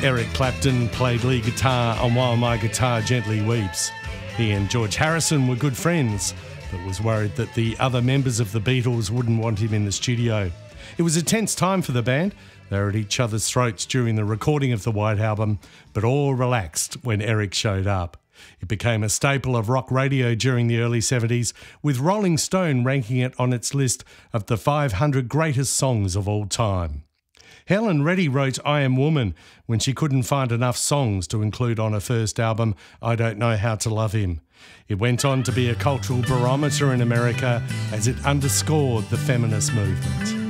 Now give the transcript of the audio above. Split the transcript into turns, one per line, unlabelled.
Eric Clapton played lead guitar on While My Guitar Gently Weeps. He and George Harrison were good friends, but was worried that the other members of the Beatles wouldn't want him in the studio. It was a tense time for the band. They were at each other's throats during the recording of the White Album, but all relaxed when Eric showed up. It became a staple of rock radio during the early 70s, with Rolling Stone ranking it on its list of the 500 greatest songs of all time. Helen Reddy wrote I Am Woman when she couldn't find enough songs to include on her first album, I Don't Know How to Love Him. It went on to be a cultural barometer in America as it underscored the feminist movement.